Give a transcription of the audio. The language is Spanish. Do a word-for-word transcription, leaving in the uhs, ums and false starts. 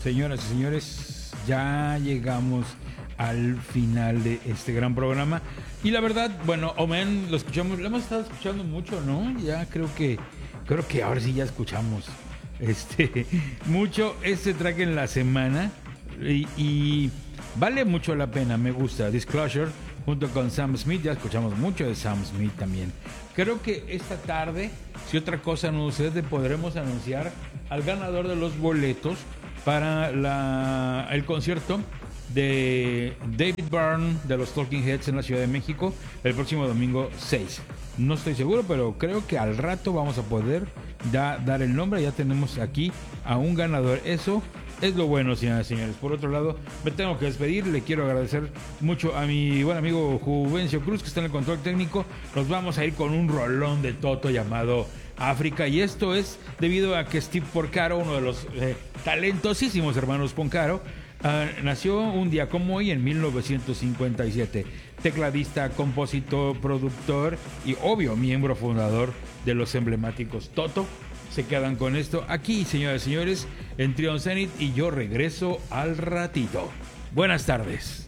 Señoras y señores, ya llegamos al final de este gran programa. Y la verdad, bueno, Omen, lo escuchamos, lo hemos estado escuchando mucho, ¿no? Ya creo que, creo que ahora sí ya escuchamos este mucho este track en la semana. Y, y vale mucho la pena, me gusta. Disclosure junto con Sam Smith, ya escuchamos mucho de Sam Smith también. Creo que esta tarde, si otra cosa no sucede, podremos anunciar al ganador de los boletos para la, el concierto de David Byrne de los Talking Heads en la Ciudad de México el próximo domingo seis. No estoy seguro, pero creo que al rato vamos a poder da, dar el nombre. Ya tenemos aquí a un ganador. Eso es lo bueno, señoras y señores. Por otro lado, me tengo que despedir. Le quiero agradecer mucho a mi buen amigo Juvencio Cruz, que está en el control técnico. Nos vamos a ir con un rolón de Toto llamado África, y esto es debido a que Steve Porcaro, uno de los eh, talentosísimos hermanos Porcaro, uh, nació un día como hoy en mil novecientos cincuenta y siete. Tecladista, compositor, productor y obvio miembro fundador de los emblemáticos Toto. Se quedan con esto aquí, señoras y señores, en Trion Zenith, y yo regreso al ratito. Buenas tardes.